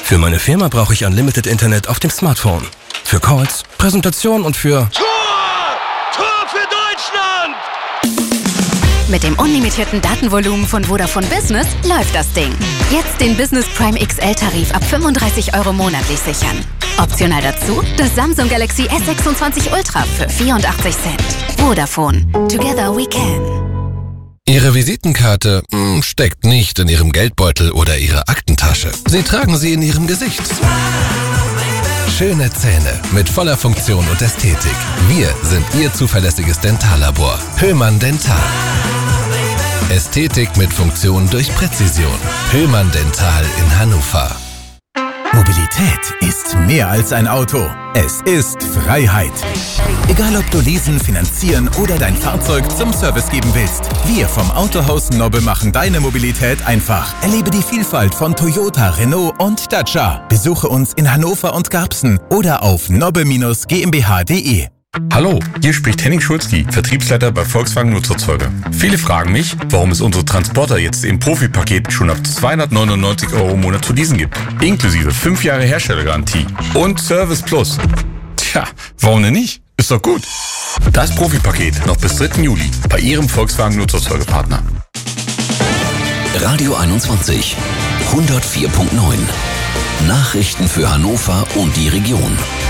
Für meine Firma brauche ich Unlimited Internet auf dem Smartphone. Für Calls, Präsentation und für... Tor für Deutschland! Mit dem unlimitierten Datenvolumen von Vodafone Business läuft das Ding. Jetzt den Business Prime XL-Tarif ab 35 € monatlich sichern. Optional dazu das Samsung Galaxy S26 Ultra für 84 Cent. Vodafone. Together we can. Ihre Visitenkarte steckt nicht in Ihrem Geldbeutel oder Ihrer Aktentasche. Sie tragen sie in Ihrem Gesicht. Schöne Zähne mit voller Funktion und Ästhetik. Wir sind Ihr zuverlässiges Dentallabor. Höhmann Dental. Ästhetik mit Funktion durch Präzision. Höhmann Dental in Hannover. Mobilität ist mehr als ein Auto. Es ist Freiheit. Egal ob du leasen, finanzieren oder dein Fahrzeug zum Service geben willst. Wir vom Autohaus Nobbe machen deine Mobilität einfach. Erlebe die Vielfalt von Toyota, Renault und Dacia. Besuche uns in Hannover und Garbsen oder auf nobbe-gmbh.de. Hallo, hier spricht Henning Schulzki, Vertriebsleiter bei Volkswagen Nutzfahrzeuge. Viele fragen mich, warum es unsere Transporter jetzt im Profipaket schon ab 299 € im Monat zu leasen gibt. Inklusive 5 Jahre Herstellergarantie und Service Plus. Tja, warum denn nicht? Ist doch gut. Das Profipaket noch bis 3. Juli bei Ihrem Volkswagen Nutzfahrzeugepartner. Radio 21 104.9 Nachrichten für Hannover und die Region.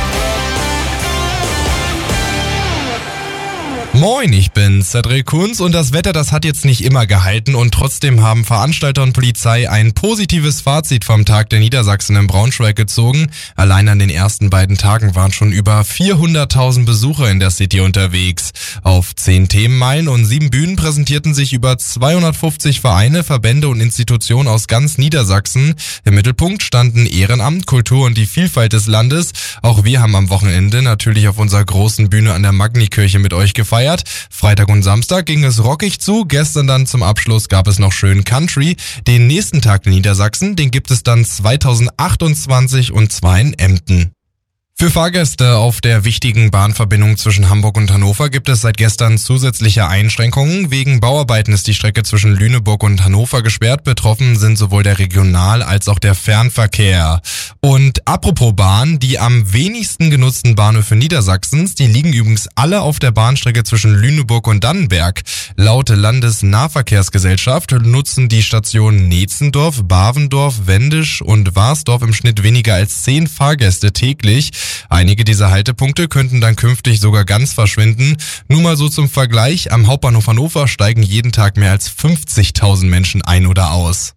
Moin, ich bin Cedric Kunz und das Wetter, das hat jetzt nicht immer gehalten und trotzdem haben Veranstalter und Polizei ein positives Fazit vom Tag der Niedersachsen in Braunschweig gezogen. Allein an den ersten beiden Tagen waren schon über 400.000 Besucher in der City unterwegs. Auf 10 Themenmeilen und 7 Bühnen präsentierten sich über 250 Vereine, Verbände und Institutionen aus ganz Niedersachsen. Im Mittelpunkt standen Ehrenamt, Kultur und die Vielfalt des Landes. Auch wir haben am Wochenende natürlich auf unserer großen Bühne an der Magni-Kirche mit euch gefeiert. Freitag und Samstag ging es rockig zu, gestern dann zum Abschluss gab es noch schön Country. Den nächsten Tag in Niedersachsen, den gibt es dann 2028 und zwar in Emden. Für Fahrgäste auf der wichtigen Bahnverbindung zwischen Hamburg und Hannover gibt es seit gestern zusätzliche Einschränkungen. Wegen Bauarbeiten ist die Strecke zwischen Lüneburg und Hannover gesperrt. Betroffen sind sowohl der Regional- als auch der Fernverkehr. Und apropos Bahn, die am wenigsten genutzten Bahnhöfe Niedersachsens, die liegen übrigens alle auf der Bahnstrecke zwischen Lüneburg und Dannenberg. Laut Landesnahverkehrsgesellschaft nutzen die Stationen Netzendorf, Bavendorf, Wendisch und Warsdorf im Schnitt weniger als 10 Fahrgäste täglich. Einige dieser Haltepunkte könnten dann künftig sogar ganz verschwinden. Nur mal so zum Vergleich, am Hauptbahnhof Hannover steigen jeden Tag mehr als 50.000 Menschen ein oder aus.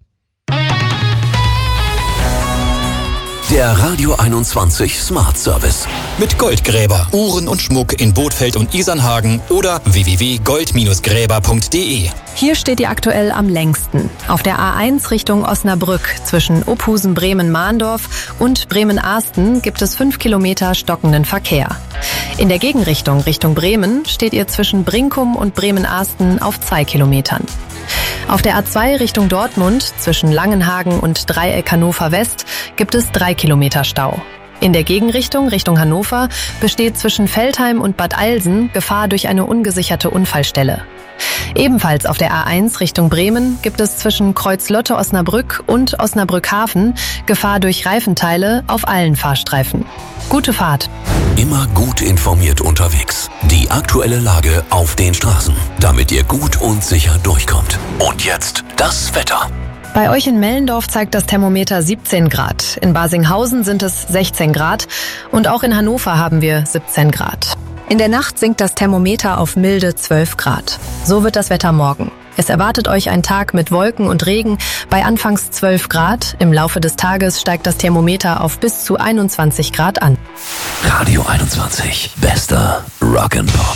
Der Radio 21 Smart Service. Mit Goldgräber. Uhren und Schmuck in Bothfeld und Isernhagen oder www.gold-gräber.de. Hier steht ihr aktuell am längsten. Auf der A1 Richtung Osnabrück zwischen Ophusen-Bremen-Mahndorf und Bremen-Ahsten gibt es 5 Kilometer stockenden Verkehr. In der Gegenrichtung Richtung Bremen steht ihr zwischen Brinkum und Bremen-Ahsten auf 2 Kilometern. Auf der A2 Richtung Dortmund zwischen Langenhagen und Dreieck Hannover West gibt es 3 Kilometer Stau. In der Gegenrichtung Richtung Hannover besteht zwischen Veltheim und Bad Eilsen Gefahr durch eine ungesicherte Unfallstelle. Ebenfalls auf der A1 Richtung Bremen gibt es zwischen Kreuzlotte-Osnabrück und Osnabrück-Hafen Gefahr durch Reifenteile auf allen Fahrstreifen. Gute Fahrt! Immer gut informiert unterwegs. Die aktuelle Lage auf den Straßen, damit ihr gut und sicher durchkommt. Und jetzt das Wetter. Bei euch in Mellendorf zeigt das Thermometer 17 Grad. In Basinghausen sind es 16 Grad und auch in Hannover haben wir 17 Grad. In der Nacht sinkt das Thermometer auf milde 12 Grad. So wird das Wetter morgen. Es erwartet euch ein Tag mit Wolken und Regen bei anfangs 12 Grad. Im Laufe des Tages steigt das Thermometer auf bis zu 21 Grad an. Radio 21, bester Rock'n'Pop.